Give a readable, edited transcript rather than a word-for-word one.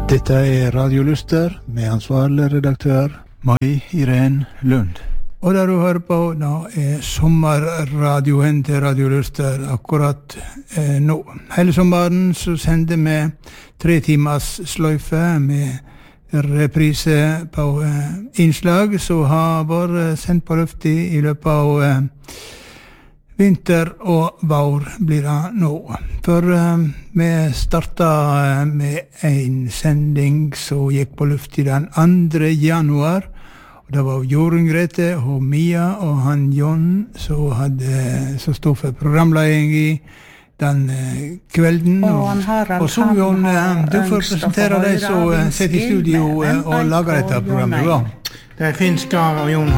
Dette Radio Luster med ansvarlig redaktør Mai Irene Lund. Og der du hører på nå sommerradioen til Radio Luster akkurat nå. Hele sommeren så sender vi 3 timers sløyfe med reprise på innslag som har vært sendt på lufta i løpet av vinter og vår blir det nå. For vi startet med en sending som gikk på lufta den 2. januar. Og det var Jorunn Grete og Mia og han John som stod for programledning i den kvelden. Og så John, du får presentere deg som sitter i studio og lager dette programmet. Det finska och Jon